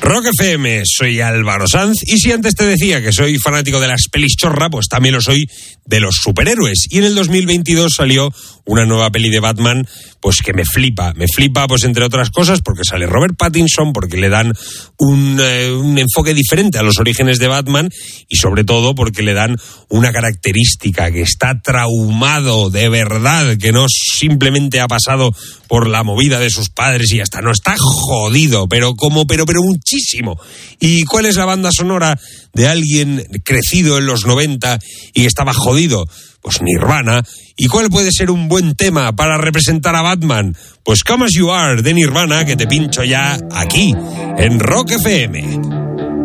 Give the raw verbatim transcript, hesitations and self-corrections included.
Rock F M, soy Álvaro Sanz, y si antes te decía que soy fanático de las pelis chorra, pues también lo soy de los superhéroes. Y en el dos mil veintidós salió una nueva peli de Batman, pues que me flipa, me flipa pues entre otras cosas porque sale Robert Pattinson, porque le dan un, eh, un enfoque diferente a los orígenes de Batman y sobre todo porque le dan una característica, que está traumado de verdad, que no simplemente ha pasado por la movida de sus padres y ya está, no, está jodido, pero como, pero, pero muchísimo. ¿Y cuál es la banda sonora de alguien crecido en los noventa y que estaba jodido? Pues Nirvana. ¿Y cuál puede ser un buen tema para representar a Batman? Pues Come As You Are de Nirvana, que te pincho ya aquí, en Rock F M.